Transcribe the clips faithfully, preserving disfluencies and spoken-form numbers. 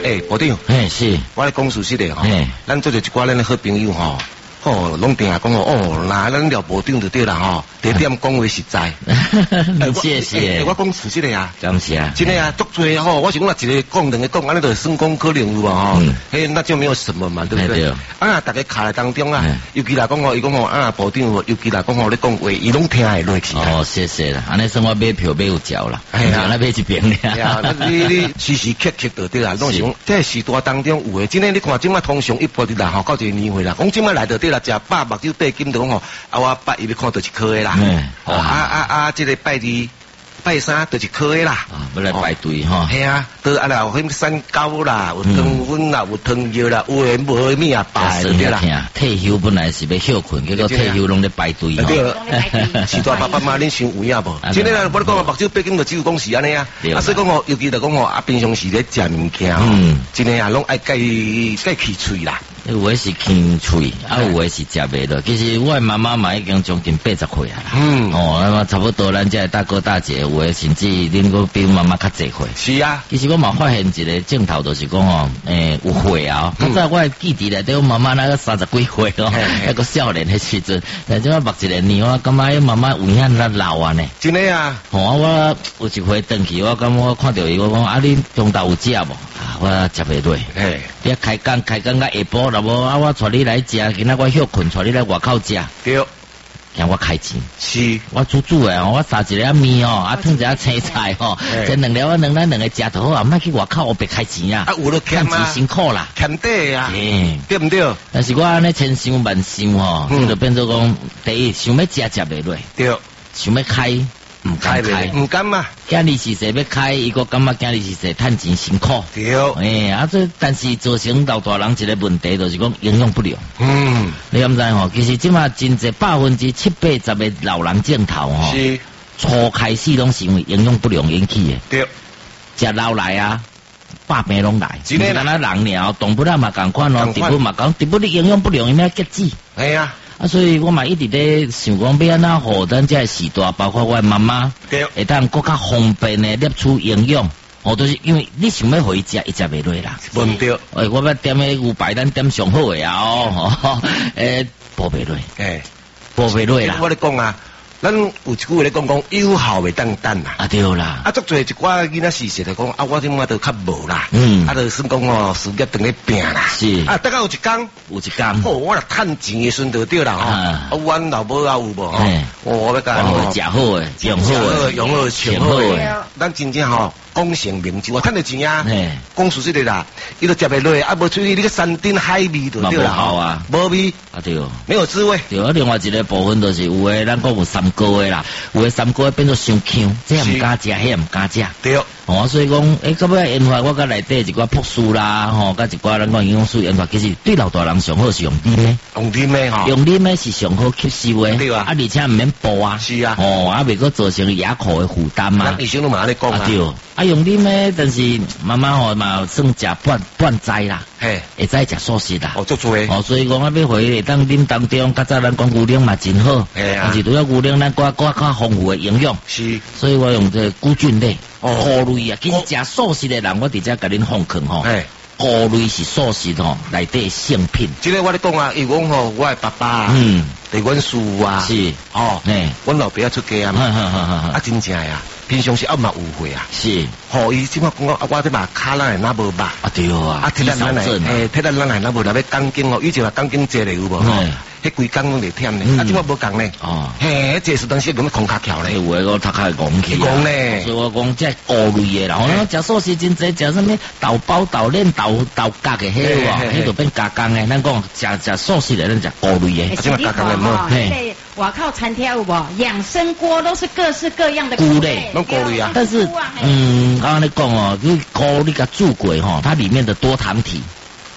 诶，部长， 嘿是， 我咧讲事实的吼嘿， 咱做着一寡咱的好朋友吼，哦，拢定下讲哦，那咱廖部长就对啦吼，第一点讲话实在。 谢谢。 我讲事实的啊， 感谢啊， 真的啊，足多吼，我是讲一个讲两个讲，安尼就算讲可能有嘛吼，嘿，那就没有什么嘛，对不对？啊，大家卡在当中啊，尤其来讲哦，伊讲哦，啊，部长，尤其来讲哦，你讲话，伊拢听会落去。 哦，谢谢啦，安尼算我买票买有交啦， 哎呀， 那买一边咧。 哎呀，你你时时刻刻就对啦，拢是讲在时代当中有诶，真诶，你看即摆通常一般的啦吼，到一个年会啦，讲即摆来就对啦，食饱目睭八金就讲吼，啊，我拜伊要看到一颗诶啦，哦，啊啊啊，即个拜二。拜三就是科的啦， 啊，要来排队哈。 系啊，都啊啦，有迄山糕啦，有汤粉啦，有汤药啦，有诶无诶咩啊，拜对啦。 退休本来是要休困，结果退休拢咧排队。 对，是大爸爸妈恁想有影无？真诶啦，我咧讲啊，目睭毕竟就只有讲是安尼啊。啊，所以讲哦，尤其就讲哦，啊，平常时咧食物件哦，真诶啊，拢爱戒戒去喙啦。 有诶是轻喙，啊有诶是食袂落。其实我诶妈妈嘛已经将近八十岁啊啦。嗯。哦，那么差不多咱这大哥大姐有诶甚至恁个比妈妈较济岁。 是啊。 其实我嘛发现一个镜头，就是讲哦，诶有岁啊。较早我诶记忆内底，我妈妈那个三十几岁哦，那个少年诶时阵，但即摆目一个年，我感觉伊妈妈有影咱老啊呢。 真诶啊。 哦，我有一回回去，我感觉我看到伊，我讲啊，你中昼有食无？啊，我食袂落。嘿。你开工开工到下晡。无啊！我带你来食，今仔我休困，带你来外口食。对，让我开钱。是，我煮煮诶哦，我杀一个面哦，啊，烫一下青菜哦，这两个我两咱两个食就好啊，唔爱去外口我别开钱啊。啊，有了欠钱辛苦啦，欠底啊，对唔对？但是我安尼千想万想吼，就变做讲，第一想要食食袂落，对，想要开。唔敢开，唔敢嘛。今日是说要开，伊个感觉今日是说趁钱辛苦。对，诶、欸，啊，这但是造成老大人一个问题，就是讲营养不良。嗯，你敢知吼？其实即马真侪百分之七八十的老人镜头吼，是初开始拢是因为营养不良引起的。对，食老来啊，百病拢来。真诶啦，咱人鸟动物啊嘛共款咯，植物嘛讲，植物你营养不良，伊咩结子？系啊。啊，所以我嘛一直咧想讲，要安怎互咱这时代，包括我妈妈，会当更较方便的摄取营养。哦，都、就是因为你想要互伊食，伊食袂落啦。无对，诶，我要点诶牛排，咱点上好诶啊哦，诶，补袂落，诶，补袂落啦。我咧讲啊。咱有一句话咧讲讲有效未当等啦，啊对啦，啊足侪一寡囡仔事实来讲，啊我点解都较无啦，嗯，啊就算讲哦事业当咧拼啦，是，啊等下有一工，有一工，哦我来趁钱诶时就对啦，啊，啊阮老母啊有无吼，我要甲我食好诶，用好诶，用好穿好诶，咱真正吼。功成名就啊，趁到钱啊！讲事实的啦，伊都食袂落，啊无出去你个山珍海味就对啦，好啊，无味啊对，没有滋味。对啊，另外一个部分就是有诶，咱讲有三高诶啦，有诶三高变做伤强，这毋敢食，迄毋敢食。对，哦，所以讲，诶，到尾研发我甲内底一寡朴素啦，吼，甲一寡咱讲营养素研发，其实对老大人上好是用啉诶，用啉诶吼，用啉诶是上好吸收诶，对啊，啊而且毋免补啊，是啊，哦，啊袂阁造成牙口诶负担嘛。咱医生都嘛安尼讲啊，对。啊，用啉诶，但是妈妈吼嘛算食半半斋啦，嘿，会使食素食啦，哦，足做诶，哦，所以讲啊，要回会当啉当中，较早咱讲牛奶嘛真好，嘿啊，但是除了牛奶，咱搁搁较丰富诶营养，是，所以我用这菇菌类，菇类啊，其实食素食诶人，我直接甲恁放劝吼，嘿，菇类是素食吼内底圣品。即个我咧讲啊，伊讲吼，我诶爸爸，嗯，伫阮叔啊，是，哦，嘿，阮老爸啊出家啊嘛，啊真正呀。平常时啊嘛有会啊，是，吼伊即马讲啊，我这嘛骹咱哪无吧，啊对啊，啊踢咱咱来，诶踢咱咱来哪无，若要钢筋哦，以前话钢筋坐咧有无？迄规工拢袂忝咧，啊即马无共咧，哦，嘿，这是当时用空卡桥咧，有诶个头壳讲起，讲咧，所以我讲即菇类诶啦，我食素食真济，食什么豆包、豆链、豆豆角诶，迄个，迄就变加工诶，咱讲食食素食诶，咱食菇类诶，即马加工诶冇，嘿。 外靠餐厅有无？养生锅都是各式各样的菇类， 拢菇类啊。 但是，嗯，刚刚你讲哦，你菇你甲煮过吼，它里面的多糖体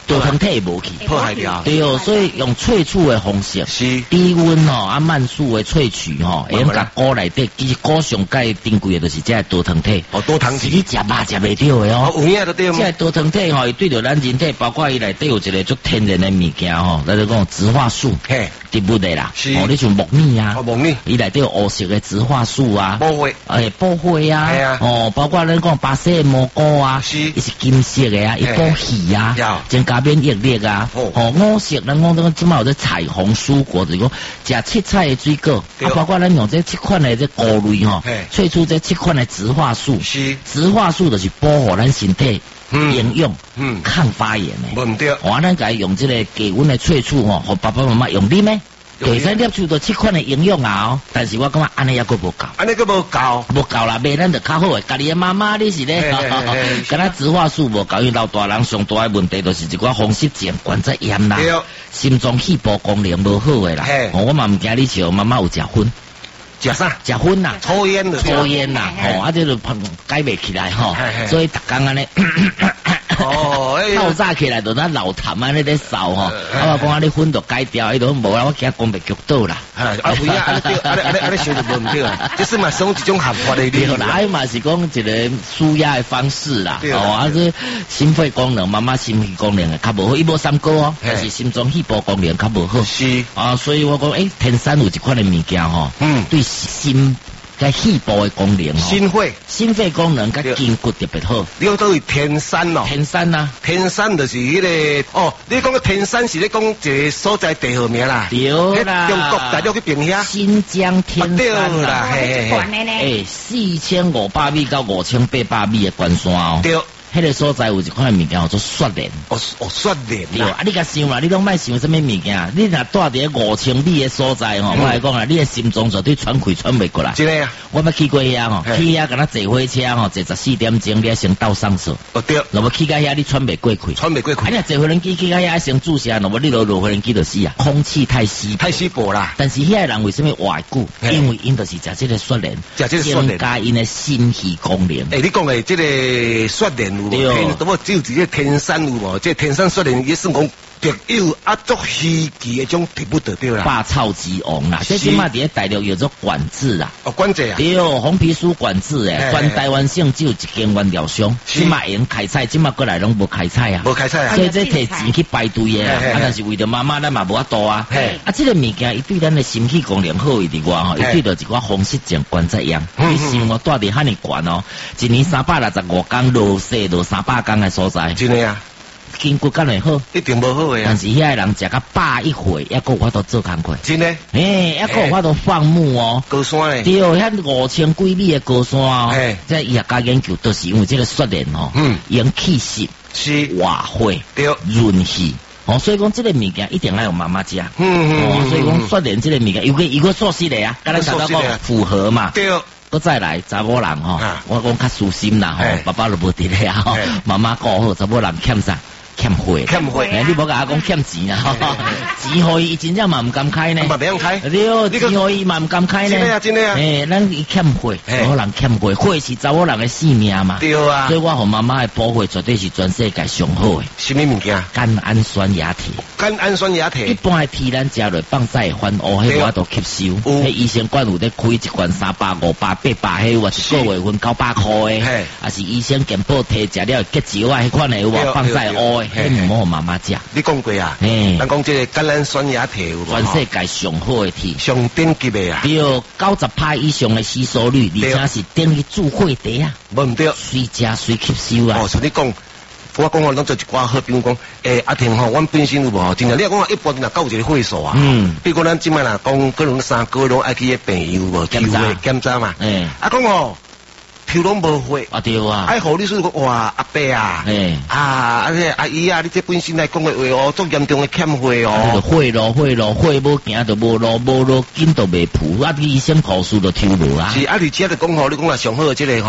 多糖体无去， 破坏掉。 对哦，所以用萃取的方式， 是低温吼啊慢速的萃取吼，会用甲菇内底，其实菇上介珍贵的就是这多糖体。 哦，多糖体。 你食肉食袂到的哦。 有影就对。 这多糖体吼，伊对着咱人体，包括伊内底有一个足天然的物件吼，咱就讲植化素。 嘿， 植物的啦。 是。 哦，你像木米啊。 哦，木米。 伊内底有乌色的植化素啊。 保血。 诶，保血啊。 系啊。 哦，包括咱讲巴西的蘑菇啊。 是。 伊是金色的啊，伊保气啊。 有。 增加免疫力啊。哦。哦，五色咱讲咱即马有这彩虹蔬果，就是讲食七彩的水果，啊，包括咱用这七款的这菇类吼，萃出这七款的植化素。 是。 植化素就是保护咱身体。营养， 嗯， 抗发炎的， 唔对。 我咱家用这个低温的萃取吼，和爸爸妈妈用啉咩？其实摄取到七款的营养啊哦，但是我感觉安尼也够无够， 安尼够无够， 无够啦，买咱就较好诶。家己的妈妈你是咧，敢若植化素无够，因为老大人上大的问题就是一寡风湿症、关节炎啦，心脏细胞功能无好诶啦。我嘛唔惊你笑，妈妈有食薰。 食啥？ 食薰呐， 抽烟的， 抽烟呐，吼，啊，这就改袂起来吼，所以逐工安尼。哦，透早起来就咱老痰安尼咧扫吼，啊我讲啊你薰就改掉，伊都无啦，我惊讲袂剧倒啦。 啊，有影，啊你啊你啊你想就无唔对啊，这是嘛使用一种合法的理由啦，啊嘛是讲一个舒压的方式啦，哦，啊这心肺功能，妈妈心肺功能较无好，伊无三高哦，但是心脏细胞功能较无好。 是啊，所以我讲诶，天山有一款的物件吼，嗯，对心。甲细胞的功能哦， 心肺、 心肺功能甲筋骨特别好。 你都是天山哦， 天山呐， 天山就是迄个哦，你讲个天山是咧讲一个所在地号名啦， 对啦， 中国大陆去评遐， 新疆天山啦，嘿嘿嘿， 诶，四千五百米到五千八百米的关山哦， 对。 迄个所在有一款物件叫做雪莲， 哦哦雪莲对啊，你甲想啦，你拢莫想什么物件，你若住伫五千米的所在吼，我来讲啊，你的心脏绝对喘气喘袂过来。 真诶啊， 我捌去过遐吼，去遐敢若坐火车吼，坐十四点钟，你先到上车。 哦对， 若无去到遐你喘袂过气， 喘袂过气。 啊，你坐飞机去到遐先注射，若无你落落飞机就死啊，空气太稀太稀薄啦。 但是遐人为什么活久？因为因就是食这个雪莲， 食这个雪莲增加因的心肺功能。 诶，你讲的这个雪莲有无？只有这个天山有无？这天山雪莲也算讲特有啊，足稀奇的种植物得对啦。 霸超级王啦，这起码伫咧大陆有做管制啦。 哦，管制啊。 对，红皮书管制诶，全台湾省只有一间原料商，起码用开采，起码过来拢无开采啊。 无开采啊。 所以这摕钱去排队诶，啊，但是为着妈妈咱嘛无法度啊。啊，这个物件伊对咱的心气功能好伊伫外吼，伊对着一寡风湿症、关节炎。你想我住伫遐尼悬哦，一年三百六十五天落雪落三百天诶所在。 真诶啊。 筋骨敢会好？ 一定无好诶啊！ 但是遐人食到百一岁，还佫有法度做工课。 真诶， 诶，还佫有法度放牧哦。 高山诶， 对，遐五千几米诶高山哦。诶，即医学家研究都是因为这个雪莲哦，嗯，用气湿是活血， 对， 润气。哦，所以讲这个物件一定要有妈妈食。 嗯嗯。 哦，所以讲雪莲这个物件，有个有个素食的啊，跟咱头讲符合嘛。 对。 搁再来，查某人吼，我讲较舒心啦吼，爸爸都无伫咧啊，妈妈顾好，查某人欠啥？欠血， 欠血， 你无甲我讲欠钱啊？钱互伊真正嘛唔敢开呢， 嘛袂开。 对，钱互伊嘛唔敢开呢。 真诶啊，真诶啊。 诶，咱伊欠血，查某人欠血，血是查某人诶性命嘛。 对啊。 所以我和妈妈诶保血绝对是全世界上好诶。 什么物件？ 甘氨酸亚铁。 甘氨酸亚铁。 一般诶铁咱食落放晒反乌，迄我都吸收。迄医生管有咧开一罐三百、五百、八百，迄我一个月份九百块诶。啊是医生健保摕食了结石啊，迄款诶有无放晒乌诶？迄唔好妈妈食。 你讲过啊？诶，咱讲这个甘氨酸亚铁有无？ 全世界上好诶铁， 上顶级诶啊！ 对，九十趴以上诶吸收率，而且是等于煮血茶啊， 无唔对， 随食随吸收啊。 哦，像你讲，我讲我拢做一寡好，比如讲，诶，阿婷吼，阮本身有无？真正你讲一般人够有一个会所啊。嗯。比如讲咱即摆啦，讲可能三个拢爱去个病友无？检查检查嘛。诶。啊，讲哦。抽拢无血啊对啊， 爱互你说哇阿伯啊，欸、啊啊这阿姨啊，你这本身来讲的话哦，足严重的欠血哦， 啊，血咯血咯血无行就无路无路筋都袂풀，啊，医生护士都抽无啊。 是啊，而且就讲吼，你讲啊上好的这个吼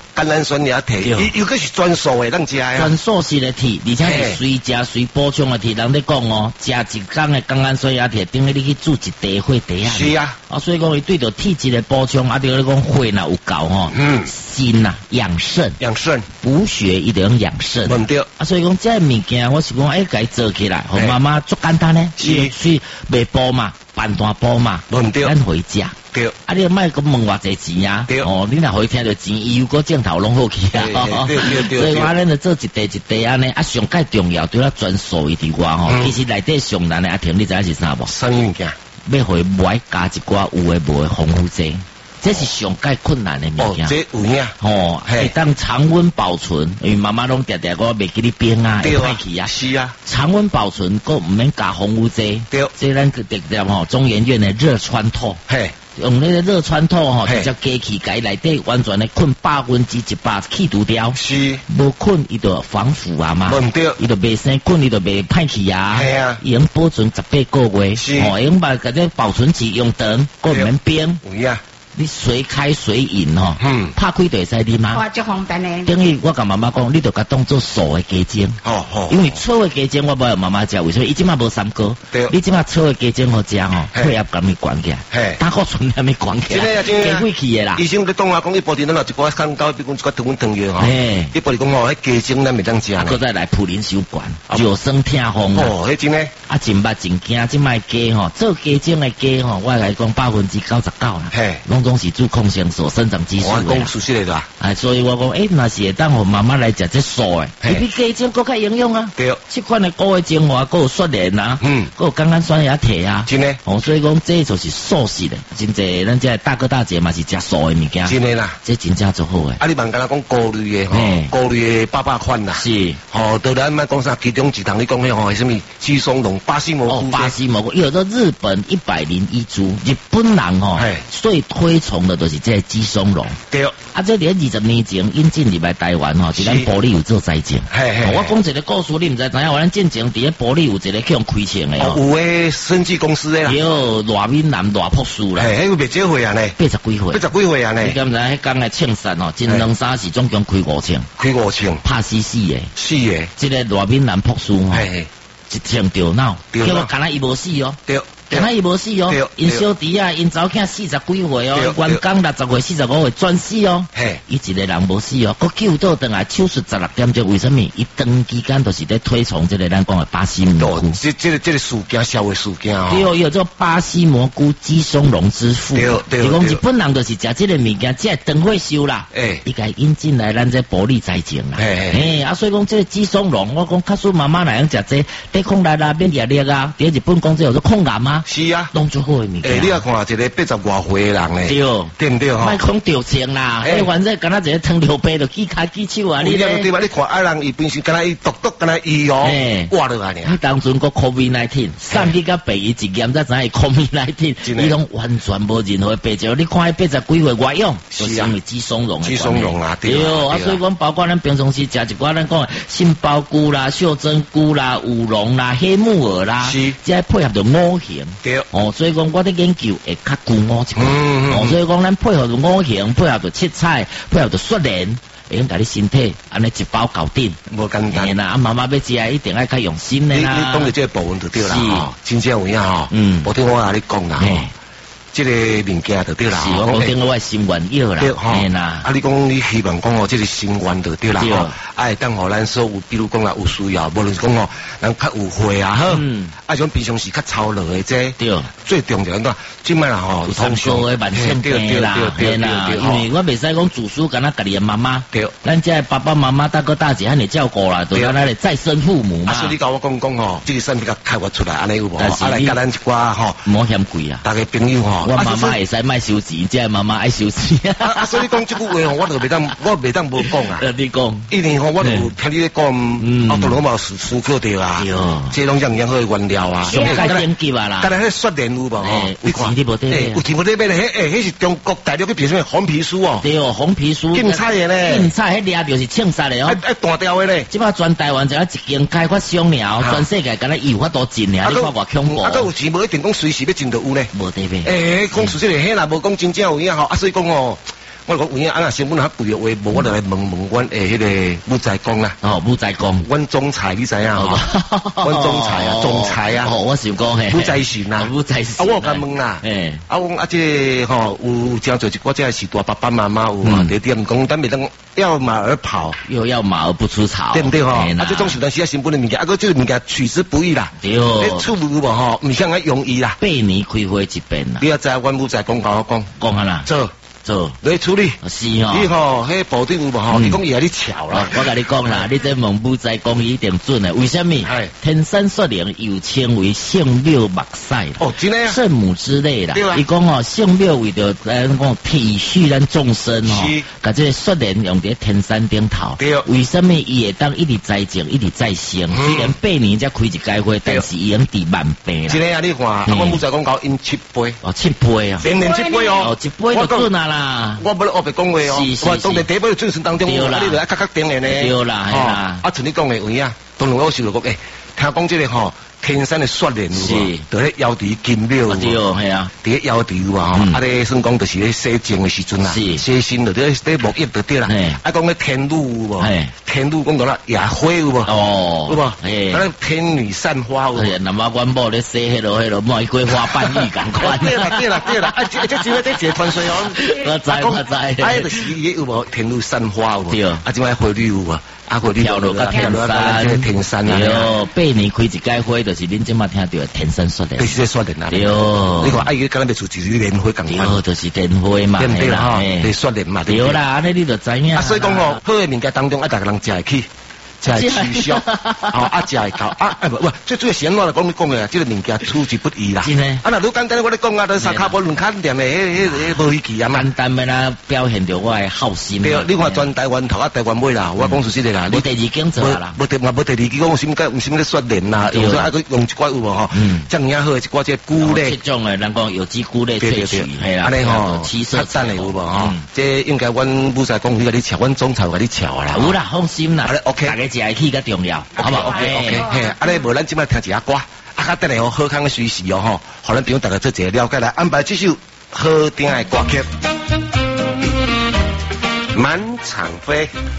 橄榄酸也摕，伊又个是专属的，咱食啊。 专属式的铁，而且是随食随补充的铁。人咧讲哦，食一缸的橄榄酸也铁，等于你去煮一茶火茶啊。 是啊， 啊，所以讲伊对着体质的补充，啊，对你讲血呐有够吼，嗯，心呐养肾， 养肾补血伊得用养肾。 唔对， 啊，所以讲这物件，我是讲哎，该做起来，互妈妈足简单呢，是去卖煲嘛，办大煲嘛， 唔对， 咱回家。 对， 啊，你莫讲问偌济钱啊？ 对， 哦，你若可以听到钱，伊有个镜头拢好去啊。 对对对， 所以我咱就做一地一地安尼，啊，上介重要，对咱专属伊伫外吼，其实内底上难的阿婷，你知影是啥无？ 啥物件？ 要互伊买加一寡有诶无诶防腐剂，这是上介困难的物件。 哦，这有影。 哦，会当常温保存，因为妈妈拢定定我袂记你冰啊，会歹去啊。 是啊， 常温保存，个毋免加防腐剂。 对， 这咱个点点吼，中研院的热穿透。嘿。用那个热穿透吼，直接机器改内底完全的困百分之一百去除掉。 是， 无困伊就防腐啊嘛。 唔对， 伊就袂生困，伊就袂歹去啊。 系啊， 伊用保存十八个月。 是， 哦，用把嗰啲保存期用长，个唔免冰。 有啊。 你随开随饮吼，嗯，拍开就会使啉吗？ 哇，足方便诶。 等于我甲妈妈讲，你就甲当做素的鸡精。哦哦。因为粗的鸡精我无让妈妈食，为什么？伊即马无三高。对。你即马粗的鸡精好食吼，配合咁咪关起来。嘿。胆固醇咁咪关起来。真诶啊真诶啊。过去的啦。医生咧讲话讲，伊保证咱有一寡三高，比如讲一寡糖分糖药吼。嘿。伊保证讲吼，迄鸡精咱袂当食咧。搁再来普林修管，就生痛风。哦，迄真诶。啊，真捌真惊，即卖鸡吼，做鸡精的鸡吼，我来讲百分之九十九啦。嘿。拢总是做抗生素、生长激素的。我讲熟悉的啦。啊，所以我讲，诶，那是会当互妈妈来食这素的，伊比鸡精更较营养啊。对。这款的高的精华，佫有雪莲啊，嗯，佫有橄榄酸也摕啊。真的。哦，所以讲这就是素食的，真济咱这大哥大姐嘛是食素的物件。真的啦。这真正足好诶。啊，你慢敢若讲菇类的吼，菇类的八百款啦。是。吼，当然莫讲啥，其中一项你讲迄吼，什么鸡松茸、巴西蘑菇。哦，巴西蘑菇，有的日本一百零一株，日本人吼最推崇的都是这鸡松茸。对。啊，这连二十年前引进入来台湾吼，是咱玻璃有做栽种。嘿嘿。我讲一个故事，你毋知知影？我咱进前伫咧玻璃有一个去用开枪的哦。有诶，生技公司诶啦。有赖闽南赖朴树啦。嘿，迄个袂少岁啊呢。八十几岁。八十几岁啊呢。你敢知？迄刚来庆山吼，真两三时总共开五枪。开五枪。拍死死诶。死诶。这个赖闽南朴树吼。嘿嘿。一枪掉脑。掉脑。结果敢若伊无死哦。对。敢若伊无死哦，因小弟啊，因查某囝四十几岁哦，员工六十岁、四十五岁转死哦，伊一个人无死哦，佮救倒转来手术十六点钟，为什么？伊长期间都是在推崇这个咱讲的巴西蘑菇，这这个这个事件社会事件哦，对，有做巴西蘑菇鸡松茸之父，对对，伊讲日本人就是食这个物件，这灯会收啦，诶，伊该引进来咱这玻璃栽种啦，诶，啊，所以讲这个鸡松茸，我讲卡数妈妈来样食这，抵抗力啦，免压力啊，伫日本讲这叫做抗癌啊。是啊，弄最好的物件。诶，你也看一个八十外岁的人咧，对，对唔对吼？莫讲掉钱啦，诶，反正敢若一个汤流杯就举骹举手啊，你咧？对吧？你看啊人伊平时敢若伊独独敢若伊哦，挂落来呢。当阵个 COVID 十九，上去甲病伊一验才知影 COVID 十九，伊拢完全无任何病症。你看伊八十几岁外用，是啊，鸡松茸，鸡松茸啊，对啊。所以讲，包括咱平常时食一寡咱讲杏鲍菇啦、秀珍菇啦、乌龙啦、黑木耳啦，是，即配合着五行。对。哦，所以讲我哋研究会较固我一块，哦，所以讲咱配合着五行，配合着七彩，配合着雪莲，会用家你身体安尼一包搞定。无简单啦，啊妈妈要食一定爱较用心的啦。你你讲的这个部分就对啦，吼，真正有影吼。嗯，无听我甲你讲啦，吼。这个物件就对啦，是我顶个我心愿要啦，嘿啦。啊，你讲你希望讲哦，这个心愿就对啦，吼。哎，当互咱所有，比如讲啦，有需要，无论是讲哦，咱较有会啊，呵，啊，种平常时较操劳的这，对，最重要喏，即摆啦吼，通常的慢性病啦，嘿啦，因为我袂使讲自私，敢若家己的妈妈，对，咱这爸爸妈妈大哥大姐喊你照顾啦，就咱来再生父母嘛。啊，所以你甲我讲讲吼，这个产品甲开发出来，安尼有无？啊，来甲咱一寡吼，莫嫌贵啊，大家朋友吼。我妈妈会使卖收钱，即个妈妈爱收钱。啊，所以讲即句话吼，我就袂当，我袂当无讲啊。你讲，因为吼，我就听你咧讲，啊，都拢冇思思考着啊。这拢样样好原料啊。上海顶级啊啦。刚才迄雪莲有无吼？有钱你无得买。有钱无得买咧，诶，迄是中国大陆去变成红皮书哦。对哦，红皮书。竞彩的咧。竞彩迄掠着是庆杀的哦。爱大条的咧。即摆全台湾只有一间开发商了，全世界敢若有法度进了，你看偌恐怖。啊，都有钱无一定讲随时要进就有咧。无得买。诶，讲实际个。嘿啦，无讲真正有影吼，啊，所以讲哦， 我讲有影啊，成本较贵的话，无我就来问问阮诶迄个武财公啦。 哦，武财公， 阮总裁你知影吼？阮总裁啊，总裁啊。 哦，我想讲嘿。 武财神啊， 武财神。 啊，我甲问啦。诶。啊，我啊，这吼有真做一个，这是大爸爸妈妈有嘛？伫点讲，咱袂当要马儿跑， 又要马儿不出槽， 对不对吼？啊，这种是咱时啊成本的物件，啊，个这个物件取之不易啦。 对。 你处理无吼，唔像咁容易啦。 八年开花一遍啦。 你要知阮武财公甲我讲， 讲啊啦。 做。做，你处理是哦， 你吼，迄部顶有无吼？你讲伊啊，你巧啦。 我甲你讲啦，你这问武财公一定准诶。为什么？天山雪莲又称为圣庙目屎哦，真诶啊， 圣母之类啦。 对啊。 伊讲哦，圣庙为着咱讲体恤咱众生哦，甲这个雪莲用伫天山顶头。 对。 为什么伊会当一直栽种，一直再生？虽然八年才开一开花，但是已经抵万倍啦。 真诶啊，你看，啊，我武财公教因七杯。 哦，七杯啊。 连连七杯哦。 哦，一杯就准啊啦。 我不咧学别讲话哦，我当然第一杯准顺当中，啊，你就爱较较定的呢。 对啦，系啦。 啊，像你讲的有影，当然我受了讲，诶，听讲这个吼，天山的雪莲有无？就咧腰地金庙。 对，系啊。 伫咧腰地有啊，啊咧算讲就是咧洗净的时阵啊，洗身就咧咧沐浴就对啦。啊，讲咧天女有无？天女讲到啦，野花有无？ 哦， 有无？诶，啊，天女散花有无？ 那么阮某咧洗迄落迄落玫瑰花瓣浴共款。 对啦，对啦，对啦，啊，这这这个这个传说哦。 我知我知。 啊，就是伊有无天女散花有无？ 对。 啊，即摆花女有无？啊，花女跳落个天山， 天山啊。 对，八年开一届花，就是恁即马听到天山雪莲。 这是雪莲啊。 对。 你看，啊，伊敢若要出就是莲花共款。 对，就是莲花嘛。 对对啦，对雪莲嘛。 对啦，安尼你就知影。 啊，所以讲吼，好嘅物件当中，啊，大家人食会起。才会取消，哦，啊，才会到啊，啊不不，最主要是安怎来讲你讲嘅，这个物件出之不易啦。 真诶。 啊，那愈简单我咧讲啊，都三卡波轮看店诶，迄迄迄无稀奇啊嘛。 简单诶啦，表现着我诶好心。 对，你看全台湾头啊，台湾尾啦，我讲实实的啦。 无第二间做啦。 无第嘛无第二间讲什么个什么个雪莲啦，用说啊个用一寡有无吼？嗯。这样好一寡这菇类。 这种诶，人讲有机菇类萃取，系啦。 安尼吼， 七色赞诶有无吼？这应该阮武财公你甲你瞧，阮总裁甲你瞧啦。 有啦，放心啦。 OK， 大家食会起较重要。好不好 ？OK OK， 嘿，啊咧无咱即摆听一下歌，啊较等下哦，好康的随时哦吼，互咱朋友大家做一个了解来安排这首好听的歌曲，满场飞。